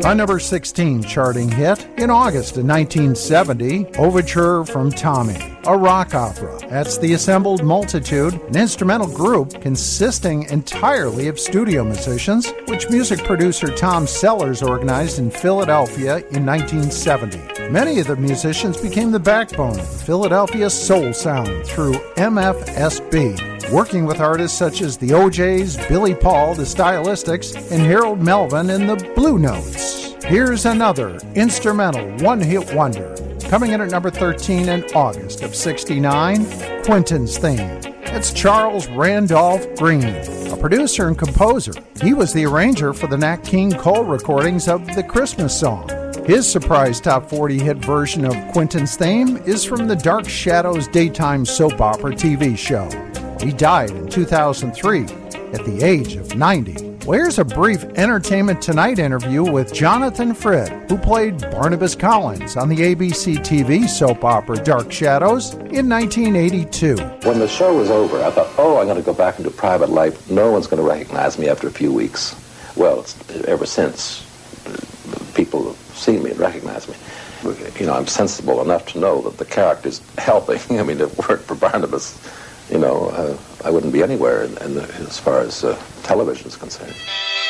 A number 16 charting hit in August of 1970, Overture from Tommy, a rock opera. That's the Assembled Multitude, an instrumental group consisting entirely of studio musicians, which music producer Tom Sellers organized in Philadelphia in 1970. Many of the musicians became the backbone of the Philadelphia soul sound through MFSB, working with artists such as the O'Jays, Billy Paul, the Stylistics, and Harold Melvin and the Blue Notes. Here's another instrumental one-hit wonder, coming in at number 13 in August of '69, Quentin's Theme. It's Charles Randolph Green, a producer and composer. He was the arranger for the Nat King Cole recordings of the Christmas song. His surprise top 40 hit version of Quentin's Theme is from the Dark Shadows daytime soap opera TV show. He died in 2003 at the age of 90. Well, here's a brief Entertainment Tonight interview with Jonathan Frid, who played Barnabas Collins on the ABC TV soap opera Dark Shadows in 1982. When the show was over, I thought, I'm going to go back into private life. No one's going to recognize me after a few weeks. Well, ever since, people have seen me and recognized me. You know, I'm sensible enough to know that the character's helping. I mean, to work for Barnabas, I wouldn't be anywhere as far as television is concerned.